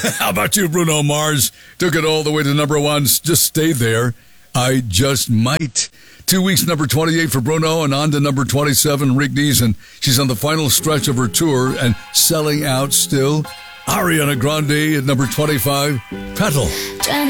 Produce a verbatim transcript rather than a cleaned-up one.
How about you, Bruno Mars? Took it all the way to number one. Just stay there. I Just Might. Two weeks, number twenty-eight for Bruno, and on to number twenty-seven, Rick Neeson. She's on the final stretch of her tour and selling out still. Ariana Grande at number twenty-five, Petal.